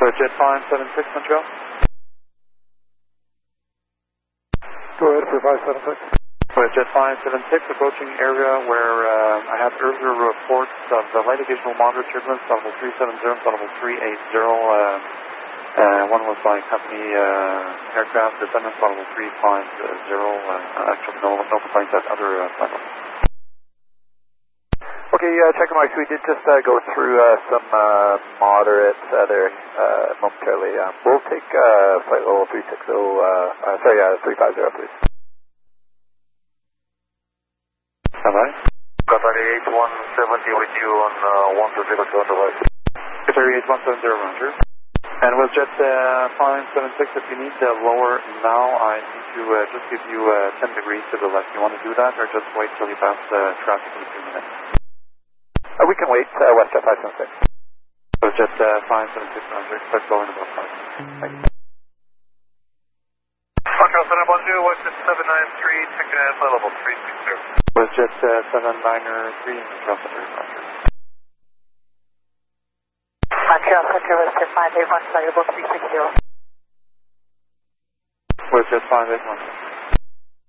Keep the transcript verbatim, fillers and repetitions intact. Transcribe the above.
WestJet five seven six, Montreal. Go ahead for five seven six. WestJet five seven six, approaching area where uh, I had earlier reports of the light occasional moderate turbulence, level three seven zero, level three eight zero. Uh, uh, one was by company uh, aircraft, descendants, level three five zero. Uh, actually, no, no complaints at other uh, levels. Okay, uh, check my we did just uh, go through uh, some uh, moderate uh, there uh, momentarily. Um, we'll take uh, flight level three six zero, uh, uh, sorry, uh, three five zero, please. Bye-bye. Qatar eight one seventy with you on uh, one two zero two device. Qatar eight one seventy, Roger. And WestJet uh, five seven six, if you need to lower now, I need to uh, just give you uh, ten degrees to the left. You want to do that, or just wait till you pass uh, traffic in a few minutes? Uh, we can wait, uh, WestJet five seven six. WestJet uh, five seven six, Roger. Expect going about five. Thank you. Foxtrot seven one two, WestJet seven nine three, check uh, flight level three six zero. WestJet uh, seven nine three, Montreal Center, Roger. Montreal Center, WestJet five eight one, flight level three six zero. WestJet five eight one.